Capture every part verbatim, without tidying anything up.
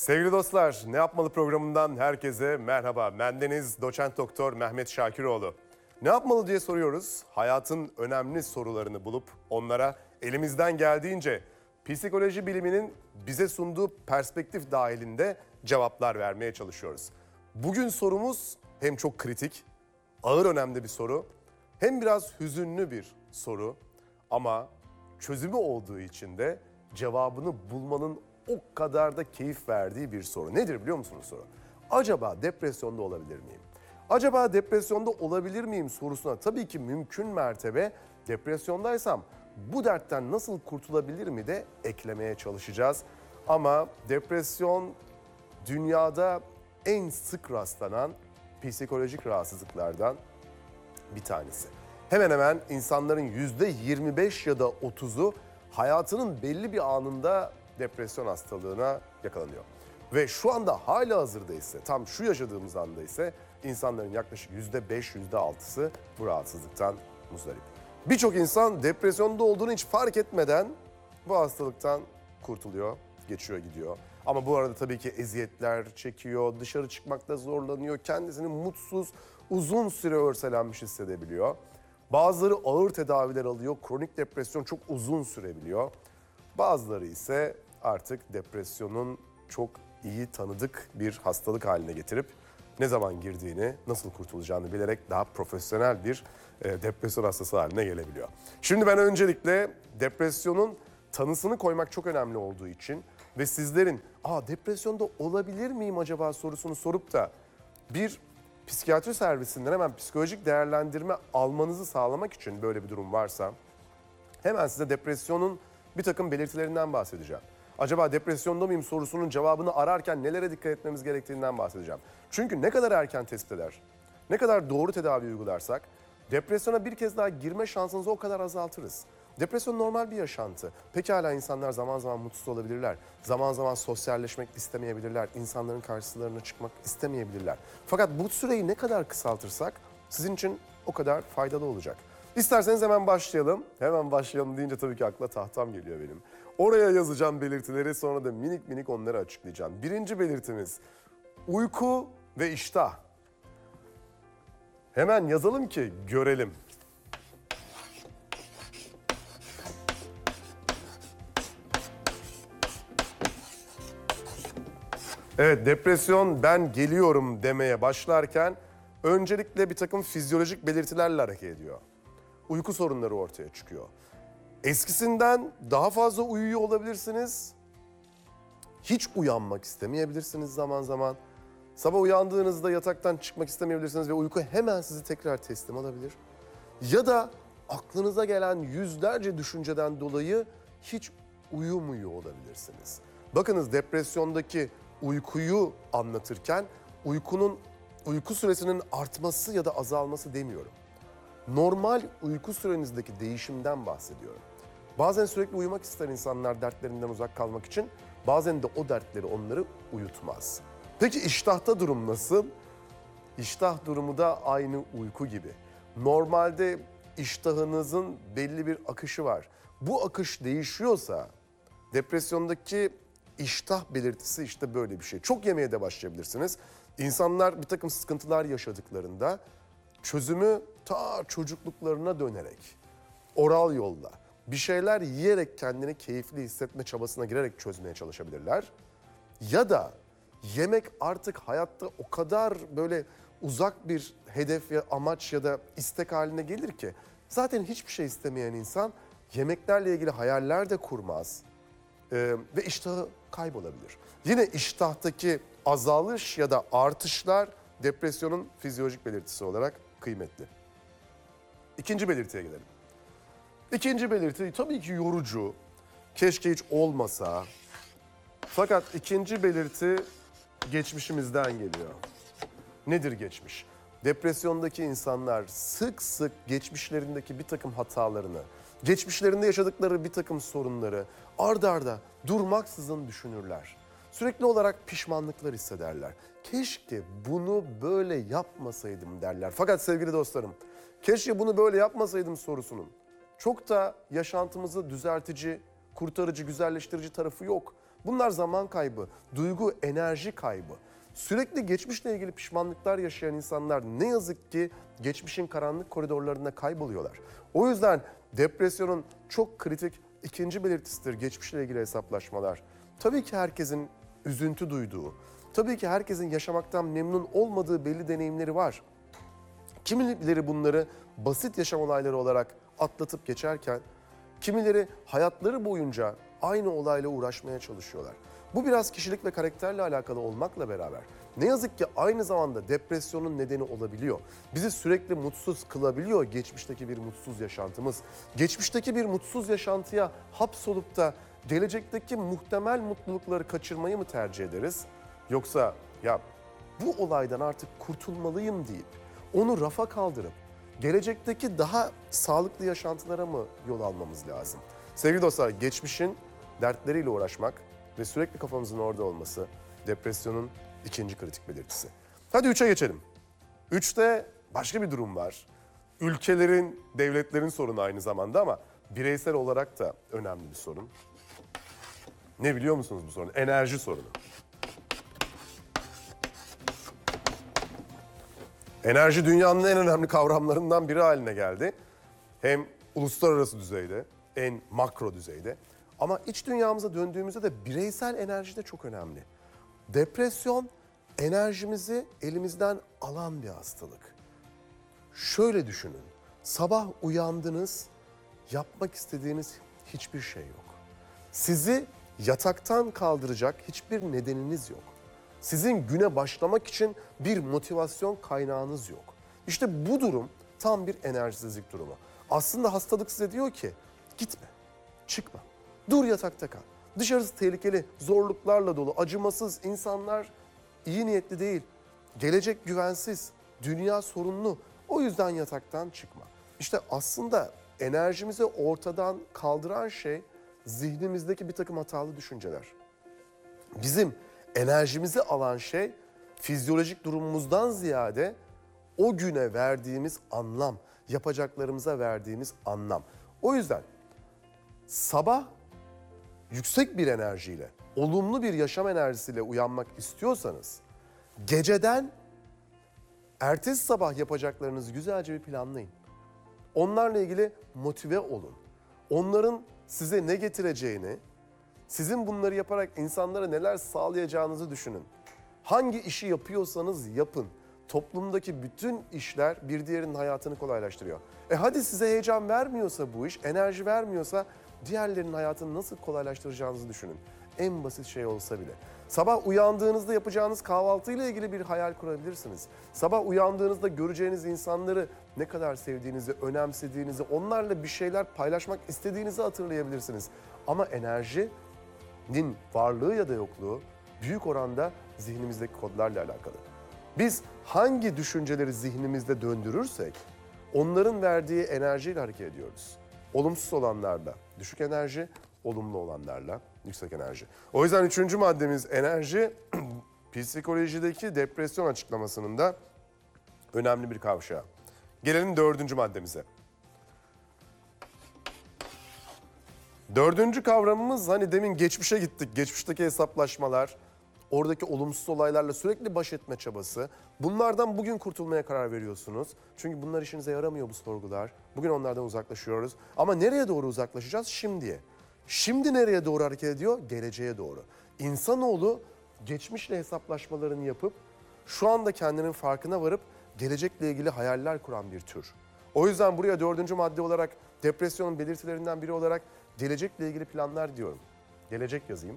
Sevgili dostlar, Ne Yapmalı programından herkese merhaba. Bendeniz doçent doktor Mehmet Şakiroğlu. Ne yapmalı diye soruyoruz. Hayatın önemli sorularını bulup onlara elimizden geldiğince psikoloji biliminin bize sunduğu perspektif dahilinde cevaplar vermeye çalışıyoruz. Bugün sorumuz hem çok kritik, ağır önemli bir soru, hem biraz hüzünlü bir soru ama çözümü olduğu için de cevabını bulmanın o kadar da keyif verdiği bir soru. Nedir biliyor musunuz soru? Acaba depresyonda olabilir miyim? Acaba depresyonda olabilir miyim sorusuna tabii ki mümkün mertebe depresyondaysam bu dertten nasıl kurtulabilir mi de eklemeye çalışacağız. Ama depresyon dünyada en sık rastlanan psikolojik rahatsızlıklardan bir tanesi. Hemen hemen insanların yüzde yirmi beş ya da otuzu hayatının belli bir anında depresyon hastalığına yakalanıyor. Ve şu anda hala hazırda ise, tam şu yaşadığımız anda ise insanların yaklaşık yüzde beş, yüzde altısı bu rahatsızlıktan muzdarip. Birçok insan depresyonda olduğunu hiç fark etmeden bu hastalıktan kurtuluyor, geçiyor gidiyor. Ama bu arada tabii ki eziyetler çekiyor, dışarı çıkmakta zorlanıyor, kendisini mutsuz, uzun süre örselenmiş hissedebiliyor. Bazıları ağır tedaviler alıyor, kronik depresyon çok uzun sürebiliyor. Bazıları ise artık depresyonun çok iyi tanıdık bir hastalık haline getirip ne zaman girdiğini, nasıl kurtulacağını bilerek daha profesyonel bir e, depresyon hastası haline gelebiliyor. Şimdi ben öncelikle depresyonun tanısını koymak çok önemli olduğu için ve sizlerin "Aa, depresyonda olabilir miyim acaba?" sorusunu sorup da bir psikiyatri servisinden hemen psikolojik değerlendirme almanızı sağlamak için böyle bir durum varsa hemen size depresyonun bir takım belirtilerinden bahsedeceğim. Acaba depresyonda mıyım sorusunun cevabını ararken nelere dikkat etmemiz gerektiğinden bahsedeceğim. Çünkü ne kadar erken tespit eder, ne kadar doğru tedavi uygularsak depresyona bir kez daha girme şansınızı o kadar azaltırız. Depresyon normal bir yaşantı. Pekala insanlar zaman zaman mutsuz olabilirler. Zaman zaman sosyalleşmek istemeyebilirler. İnsanların karşılarına çıkmak istemeyebilirler. Fakat bu süreyi ne kadar kısaltırsak sizin için o kadar faydalı olacak. İsterseniz hemen başlayalım. Hemen başlayalım deyince tabii ki akla tahtam geliyor benim. Oraya yazacağım belirtileri, sonra da minik minik onları açıklayacağım. Birinci belirtimiz uyku ve iştah. Hemen yazalım ki görelim. Evet, depresyon ben geliyorum demeye başlarken öncelikle bir takım fizyolojik belirtilerle hareket ediyor. Uyku sorunları ortaya çıkıyor. Eskisinden daha fazla uyuyor olabilirsiniz. Hiç uyanmak istemeyebilirsiniz zaman zaman. Sabah uyandığınızda yataktan çıkmak istemeyebilirsiniz ve uyku hemen sizi tekrar teslim alabilir. Ya da aklınıza gelen yüzlerce düşünceden dolayı hiç uyumuyor olabilirsiniz. Bakınız, depresyondaki uykuyu anlatırken uykunun uyku süresinin artması ya da azalması demiyorum. Normal uyku sürenizdeki değişimden bahsediyorum. Bazen sürekli uyumak ister insanlar dertlerinden uzak kalmak için. Bazen de o dertleri onları uyutmaz. Peki iştahta durum nasıl? İştah durumu da aynı uyku gibi. Normalde iştahınızın belli bir akışı var. Bu akış değişiyorsa depresyondaki iştah belirtisi işte böyle bir şey. Çok yemeye de başlayabilirsiniz. İnsanlar bir takım sıkıntılar yaşadıklarında çözümü ta çocukluklarına dönerek, oral yolla, bir şeyler yiyerek kendini keyifli hissetme çabasına girerek çözmeye çalışabilirler. Ya da yemek artık hayatta o kadar böyle uzak bir hedef ya amaç ya da istek haline gelir ki zaten hiçbir şey istemeyen insan yemeklerle ilgili hayaller de kurmaz ee, ve iştahı kaybolabilir. Yine iştahtaki azalış ya da artışlar depresyonun fizyolojik belirtisi olarak kıymetli. İkinci belirtiye gelelim. İkinci belirti tabii ki yorucu. Keşke hiç olmasa. Fakat ikinci belirti geçmişimizden geliyor. Nedir geçmiş? Depresyondaki insanlar sık sık geçmişlerindeki bir takım hatalarını, geçmişlerinde yaşadıkları bir takım sorunları ard arda durmaksızın düşünürler. Sürekli olarak pişmanlıklar hissederler. Keşke bunu böyle yapmasaydım derler. Fakat sevgili dostlarım, keşke bunu böyle yapmasaydım sorusunun çok da yaşantımızı düzeltici, kurtarıcı, güzelleştirici tarafı yok. Bunlar zaman kaybı, duygu, enerji kaybı. Sürekli geçmişle ilgili pişmanlıklar yaşayan insanlar ne yazık ki geçmişin karanlık koridorlarında kayboluyorlar. O yüzden depresyonun çok kritik ikinci belirtisidir geçmişle ilgili hesaplaşmalar. Tabii ki herkesin üzüntü duyduğu, tabii ki herkesin yaşamaktan memnun olmadığı belli deneyimleri var. Kimileri bunları basit yaşam olayları olarak atlatıp geçerken, kimileri hayatları boyunca aynı olayla uğraşmaya çalışıyorlar. Bu biraz kişilik ve karakterle alakalı olmakla beraber ne yazık ki aynı zamanda depresyonun nedeni olabiliyor. Bizi sürekli mutsuz kılabiliyor geçmişteki bir mutsuz yaşantımız. Geçmişteki bir mutsuz yaşantıya hapsolup da gelecekteki muhtemel mutlulukları kaçırmayı mı tercih ederiz? Yoksa ya bu olaydan artık kurtulmalıyım deyip onu rafa kaldırıp gelecekteki daha sağlıklı yaşantılara mı yol almamız lazım? Sevgili dostlar, geçmişin dertleriyle uğraşmak ve sürekli kafamızın orada olması depresyonun ikinci kritik belirtisi. Hadi üçe geçelim. Üçte başka bir durum var. Ülkelerin, devletlerin sorunu aynı zamanda ama bireysel olarak da önemli bir sorun. Ne biliyor musunuz bu sorun? Enerji sorunu. Enerji dünyanın en önemli kavramlarından biri haline geldi. Hem uluslararası düzeyde, en makro düzeyde. Ama iç dünyamıza döndüğümüzde de bireysel enerji de çok önemli. Depresyon enerjimizi elimizden alan bir hastalık. Şöyle düşünün, sabah uyandınız, yapmak istediğiniz hiçbir şey yok. Sizi yataktan kaldıracak hiçbir nedeniniz yok. Sizin güne başlamak için bir motivasyon kaynağınız yok. İşte bu durum tam bir enerjisizlik durumu. Aslında hastalık size diyor ki gitme, çıkma, dur yatakta kal. Dışarısı tehlikeli, zorluklarla dolu, acımasız, insanlar iyi niyetli değil. Gelecek güvensiz, dünya sorunlu. O yüzden yataktan çıkma. İşte aslında enerjimizi ortadan kaldıran şey zihnimizdeki bir takım hatalı düşünceler. Bizim enerjimizi alan şey fizyolojik durumumuzdan ziyade o güne verdiğimiz anlam, yapacaklarımıza verdiğimiz anlam. O yüzden sabah yüksek bir enerjiyle, olumlu bir yaşam enerjisiyle uyanmak istiyorsanız geceden ertesi sabah yapacaklarınızı güzelce bir planlayın. Onlarla ilgili motive olun. Onların size ne getireceğini, sizin bunları yaparak insanlara neler sağlayacağınızı düşünün. Hangi işi yapıyorsanız yapın. Toplumdaki bütün işler bir diğerinin hayatını kolaylaştırıyor. E hadi size heyecan vermiyorsa bu iş, enerji vermiyorsa diğerlerinin hayatını nasıl kolaylaştıracağınızı düşünün. En basit şey olsa bile. Sabah uyandığınızda yapacağınız kahvaltıyla ilgili bir hayal kurabilirsiniz. Sabah uyandığınızda göreceğiniz insanları ne kadar sevdiğinizi, önemsediğinizi, onlarla bir şeyler paylaşmak istediğinizi hatırlayabilirsiniz. Ama enerjinin varlığı ya da yokluğu büyük oranda zihnimizdeki kodlarla alakalı. Biz hangi düşünceleri zihnimizde döndürürsek onların verdiği enerjiyle hareket ediyoruz. Olumsuz olanlarla düşük enerji, olumlu olanlarla yüksek enerji. O yüzden üçüncü maddemiz enerji, psikolojideki depresyon açıklamasının da önemli bir kavşağı. Gelelim dördüncü maddemize. Dördüncü kavramımız, hani demin geçmişe gittik, geçmişteki hesaplaşmalar, oradaki olumsuz olaylarla sürekli baş etme çabası. Bunlardan bugün kurtulmaya karar veriyorsunuz. Çünkü bunlar işinize yaramıyor bu sorgular. Bugün onlardan uzaklaşıyoruz. Ama nereye doğru uzaklaşacağız? Şimdiye. Şimdi nereye doğru hareket ediyor? Geleceğe doğru. İnsanoğlu geçmişle hesaplaşmalarını yapıp şu anda kendinin farkına varıp gelecekle ilgili hayaller kuran bir tür. O yüzden buraya dördüncü madde olarak, depresyonun belirtilerinden biri olarak gelecekle ilgili planlar diyorum. Gelecek yazayım.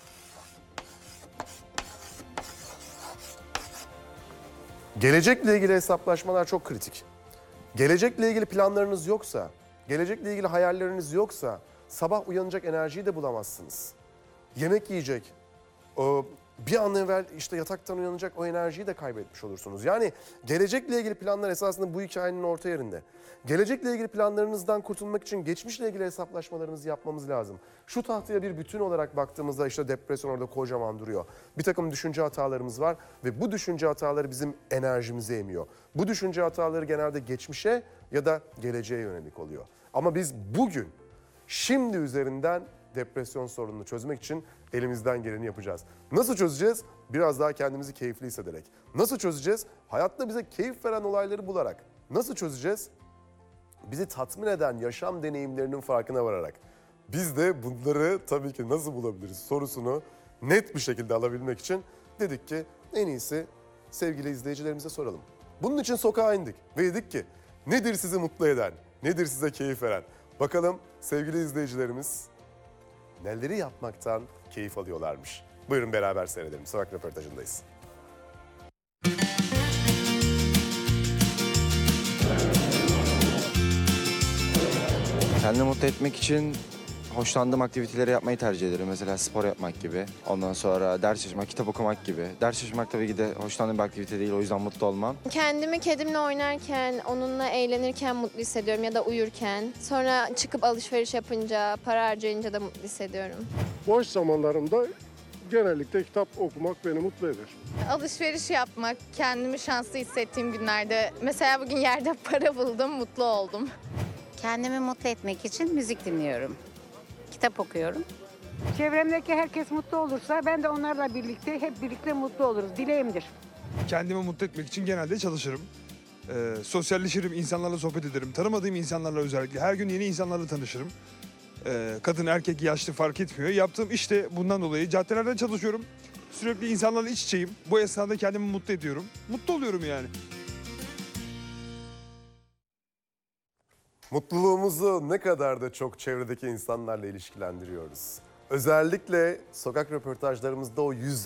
Gelecekle ilgili hesaplaşmalar çok kritik. Gelecekle ilgili planlarınız yoksa, gelecekle ilgili hayalleriniz yoksa sabah uyanacak enerjiyi de bulamazsınız. Yemek yiyecek, o bir an evvel işte yataktan uyanacak o enerjiyi de kaybetmiş olursunuz. Yani gelecekle ilgili planlar esasında bu hikayenin orta yerinde. Gelecekle ilgili planlarınızdan kurtulmak için geçmişle ilgili hesaplaşmalarınızı yapmamız lazım. Şu tahtaya bir bütün olarak baktığımızda işte depresyon orada kocaman duruyor. Bir takım düşünce hatalarımız var ve bu düşünce hataları bizim enerjimizi emiyor. Bu düşünce hataları genelde geçmişe ya da geleceğe yönelik oluyor. Ama biz bugün, şimdi üzerinden depresyon sorununu çözmek için elimizden geleni yapacağız. Nasıl çözeceğiz? Biraz daha kendimizi keyifli hissederek. Nasıl çözeceğiz? Hayatta bize keyif veren olayları bularak. Nasıl çözeceğiz? Bizi tatmin eden yaşam deneyimlerinin farkına vararak. Biz de bunları tabii ki nasıl bulabiliriz sorusunu net bir şekilde alabilmek için dedik ki en iyisi sevgili izleyicilerimize soralım. Bunun için sokağa indik ve dedik ki nedir sizi mutlu eden, nedir size keyif veren? Bakalım sevgili izleyicilerimiz neleri yapmaktan keyif alıyorlarmış. Buyurun beraber seyredelim. Sokak röportajındayız. Kendimi mutlu etmek için hoşlandığım aktiviteleri yapmayı tercih ederim. Mesela spor yapmak gibi. Ondan sonra ders çalışmak, kitap okumak gibi. Ders çalışmak tabii ki de hoşlandığım bir aktivite değil. O yüzden mutlu olmam. Kendimi kedimle oynarken, onunla eğlenirken mutlu hissediyorum ya da uyurken. Sonra çıkıp alışveriş yapınca, para harcayınca da mutlu hissediyorum. Boş zamanlarımda genellikle kitap okumak beni mutlu eder. Alışveriş yapmak, kendimi şanslı hissettiğim günlerde. Mesela bugün yerde para buldum, mutlu oldum. Kendimi mutlu etmek için müzik dinliyorum. Kitap okuyorum. Çevremdeki herkes mutlu olursa ben de onlarla birlikte hep birlikte mutlu oluruz. Dileğimdir. Kendimi mutlu etmek için genelde çalışırım. Ee, sosyalleşirim, insanlarla sohbet ederim. Tanımadığım insanlarla özellikle. Her gün yeni insanlarla tanışırım. Ee, kadın, erkek, yaşlı fark etmiyor. Yaptığım iş de bundan dolayı. Caddelerde çalışıyorum. Sürekli insanlarla iç içeyim. Bu esnada kendimi mutlu ediyorum. Mutlu oluyorum yani. Mutluluğumuzu ne kadar da çok çevredeki insanlarla ilişkilendiriyoruz. Özellikle sokak röportajlarımızda o yüz